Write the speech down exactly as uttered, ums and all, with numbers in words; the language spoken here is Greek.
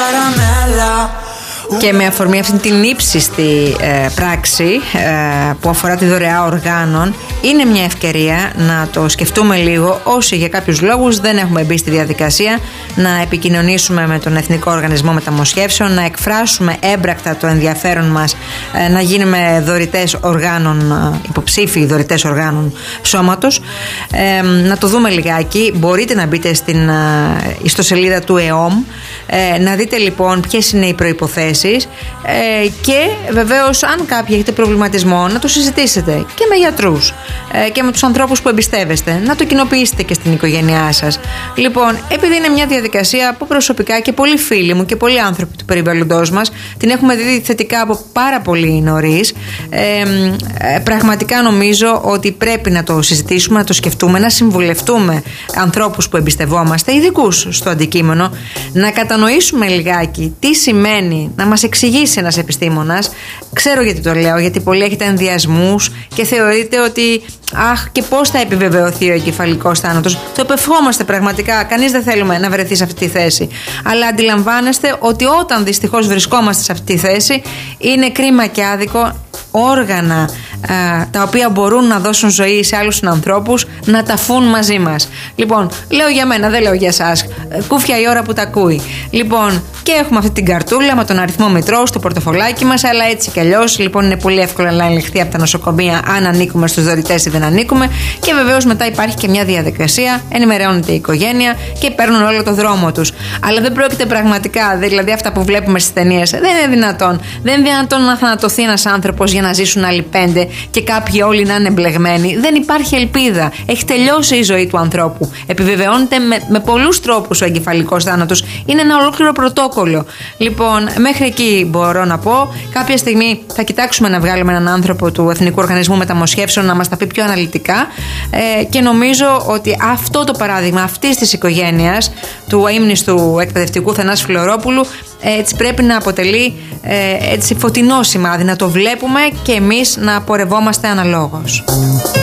Και με αφορμή αυτή την ύψιστη ε, πράξη ε, που αφορά τη δωρεά οργάνων, είναι μια ευκαιρία να το σκεφτούμε λίγο όσοι για κάποιους λόγους δεν έχουμε μπει στη διαδικασία, να επικοινωνήσουμε με τον Εθνικό Οργανισμό Μεταμοσχεύσεων, να εκφράσουμε έμπρακτα το ενδιαφέρον μας ε, να γίνουμε δωρητές οργάνων, ε, υποψήφιοι δωρητές οργάνων σώματος. Ε, να το δούμε λιγάκι. Μπορείτε να μπείτε στην ε, ιστοσελίδα του ΕΟΜ, ε, να δείτε λοιπόν ποιες είναι οι προϋποθέσεις. Ε, και βεβαίως, αν κάποιοι έχετε προβληματισμό, να το συζητήσετε και με γιατρούς ε, και με τους ανθρώπους που εμπιστεύεστε, να το κοινοποιήσετε και στην οικογένειά σας. Λοιπόν, επειδή είναι μια διαδικασία που προσωπικά και πολλοί φίλοι μου και πολλοί άνθρωποι του περιβαλλοντός μας την έχουμε δει θετικά από πάρα πολύ νωρίς, ε, ε, πραγματικά νομίζω ότι πρέπει να το συζητήσουμε, να το σκεφτούμε, να συμβουλευτούμε ανθρώπους που εμπιστευόμαστε, ειδικούς στο αντικείμενο, να κατανοήσουμε λιγάκι τι σημαίνει να μας εξηγήσει ένας επιστήμονας. Ξέρω γιατί το λέω, γιατί πολλοί έχετε ενδιασμούς και θεωρείτε ότι αχ, και πώς θα επιβεβαιωθεί ο εγκεφαλικός θάνατος. Το επευχόμαστε πραγματικά. Κανείς δεν θέλουμε να βρεθεί σε αυτή τη θέση. Αλλά αντιλαμβάνεστε ότι όταν δυστυχώς βρισκόμαστε σε αυτή τη θέση, είναι κρίμα και άδικο όργανα α, τα οποία μπορούν να δώσουν ζωή σε άλλους ανθρώπους να ταφούν μαζί μας. Λοιπόν, λέω για μένα, δεν λέω για εσάς. Κούφια η ώρα που τα ακούει. Λοιπόν, και έχουμε αυτή την καρτούλα με τον αριθμό μητρώου στο πορτοφολάκι μας, αλλά έτσι κι αλλιώς λοιπόν είναι πολύ εύκολο να ελεγχθεί από τα νοσοκομεία αν ανήκουμε στους δωρητές ή δεν ανήκουμε. Και βεβαίως μετά υπάρχει και μια διαδικασία, ενημερώνεται η οικογένεια και παίρνουν όλο το δρόμο τους. Αλλά δεν πρόκειται πραγματικά, δηλαδή αυτά που βλέπουμε στις ταινίες, δεν είναι δυνατόν. Δεν είναι δυνατόν να θανατωθεί ένας άνθρωπος για να ζήσουν άλλοι πέντε και κάποιοι όλοι να είναι μπλεγμένοι. Δεν υπάρχει ελπίδα. Έχει τελειώσει η ζωή του ανθρώπου. Επιβεβαιώνεται με, με πολλούς τρόπους ο εγκεφαλικός θάνατος. Είναι ένα ολόκληρο πρωτόκολλο. Λοιπόν, μέχρι εκεί μπορώ να πω. Κάποια στιγμή θα κοιτάξουμε να βγάλουμε έναν άνθρωπο του Εθνικού Οργανισμού Μεταμοσχεύσεων να μας τα πει πιο αναλυτικά. Ε, και νομίζω ότι αυτό το παράδειγμα αυτής της οικογένειας, του αείμνηστου εκπαιδευτικού Θανάση Φλωρόπουλου, έτσι πρέπει να αποτελεί ε, έτσι φωτεινό σημάδι, να το βλέπουμε και εμείς να πορευόμαστε αναλόγως.